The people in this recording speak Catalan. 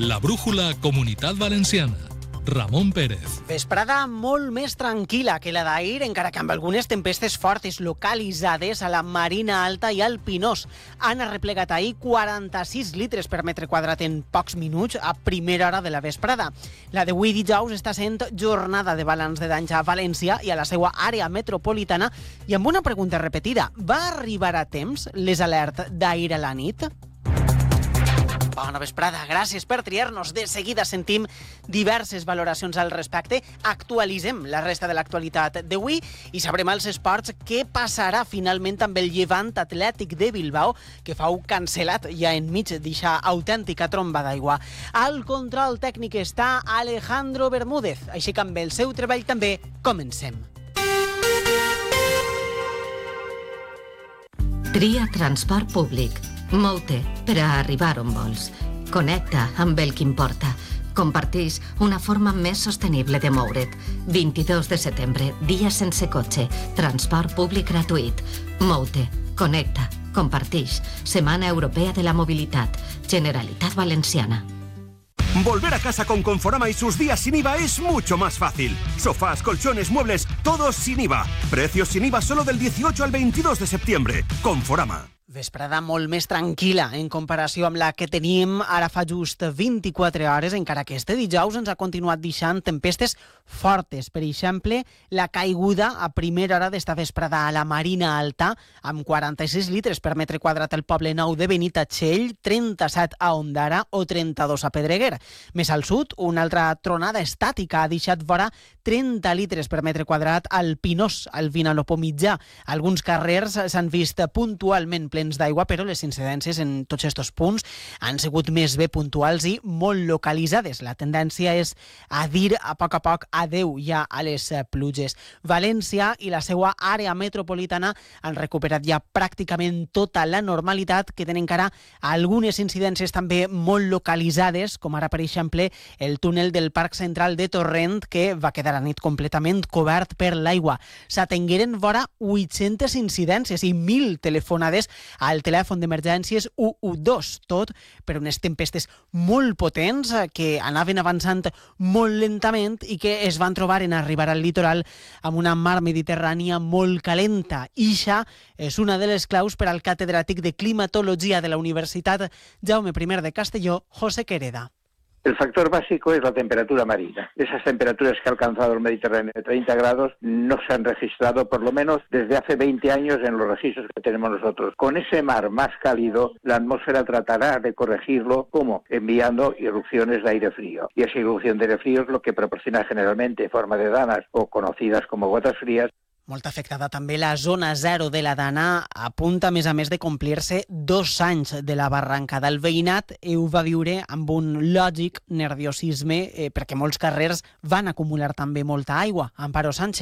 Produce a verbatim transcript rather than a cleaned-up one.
La brújula Comunitat Valenciana. Ramon Pérez. Vesprada molt més tranquil·la que la d'ahir, encara que amb algunes tempestes fortes localitzades a la Marina Alta i al Pinós. Han arreplegat ahir quaranta-sis litres per metre quadrat en pocs minuts a primera hora de la vesprada. La d'avui dijous està sent jornada de balanç de danys a València i a la seva àrea metropolitana, i amb una pregunta repetida: va arribar a temps les alertes d'ahir a la nit? Bona vesprada, gràcies per triar-nos. De seguida sentim diverses valoracions al respecte. Actualitzem la resta de l'actualitat d'avui i sabrem als esports què passarà finalment amb el Llevant Atlètic de Bilbao, que fou cancel·lat ja enmig d'eixa autèntica tromba d'aigua. Al control tècnic està Alejandro Bermúdez, així que amb el seu treball també comencem. Tria transport públic. Moute per a arribar on vols. Connecta amb el que importa. Comparteix una forma més sostenible de moure't. vint-i-dos de setembre, dia sense cotxe. Transport públic gratuït. Moute. Connecta. Comparteix. Setmana Europea de la Mobilitat. Generalitat Valenciana. Volver a casa con Conforama y sus días sin I V A es mucho más fácil. Sofás, colchones, muebles, todos sin I V A. Precios sin I V A solo del dieciocho al veintidós de septiembre. Conforama. Vesprada molt més tranquil·la en comparació amb la que teníem ara fa just vint-i-quatre hores, encara que este dijous ens ha continuat deixant tempestes fortes. Per exemple, la caiguda a primera hora d'esta vesprada a la Marina Alta, amb quaranta-sis litres per metre quadrat al Poble Nou de Benitatxell, trenta-set a Ondara o trenta-dos a Pedreguer. Més al sud, una altra tronada estàtica ha deixat vora trenta litres per metre quadrat al Pinós, al Vinalopó mitjà. Alguns carrers s'han vist puntualment plens d'aigua, però les incidències en tots aquests punts han sigut més bé puntuals i molt localitzades. La tendència és a dir a poc a poc adeu ja a les pluges. València i la seva àrea metropolitana han recuperat ja pràcticament tota la normalitat, que tenen encara algunes incidències també molt localitzades, com ara, per exemple, el túnel del Parc Central de Torrent, que va quedar a nit completament cobert per l'aigua. S'atengueren vora vuit-centes incidències i mil telefonades al telèfon d'emergències u u dos, tot per unes tempestes molt potents que anaven avançant molt lentament i que es van trobar en arribar al litoral amb una mar mediterrània molt calenta. Ixa és una de les claus per al catedràtic de climatologia de la Universitat Jaume I de Castelló, José Quereda. El factor básico es la temperatura marina. Esas temperaturas que ha alcanzado el Mediterráneo de treinta grados no se han registrado, por lo menos desde hace veinte años, en los registros que tenemos nosotros. Con ese mar más cálido, la atmósfera tratará de corregirlo, ¿cómo? Enviando irrupciones de aire frío. Y esa irrupción de aire frío es lo que proporciona generalmente en forma de danas o conocidas como gotas frías. Molt afectada també la zona zero de la Dana, a punt, a més a més, de complir-se dos anys de la barrancada. El veïnat ho va viure amb un lògic nerviosisme eh, perquè molts carrers van acumular també molta aigua. Amparo Sánchez.